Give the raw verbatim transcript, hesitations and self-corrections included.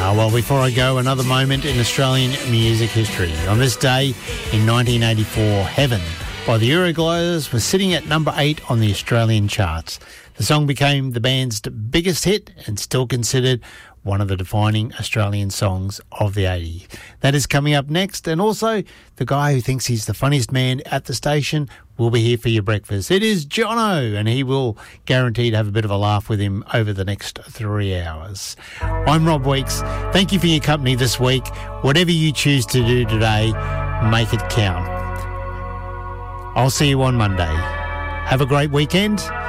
Uh, well, before I go, another moment in Australian music history. On this day in nineteen eighty-four, Heaven by the Uruguayers was sitting at number eight on the Australian charts. The song became the band's biggest hit and still considered one of the defining Australian songs of the eighties. That is coming up next, and also the guy who thinks he's the funniest man at the station will be here for your breakfast. It is Jono, and he will guarantee to have a bit of a laugh with him over the next three hours. I'm Rob Weeks. Thank you for your company this week. Whatever you choose to do today, make it count. I'll see you on Monday. Have a great weekend.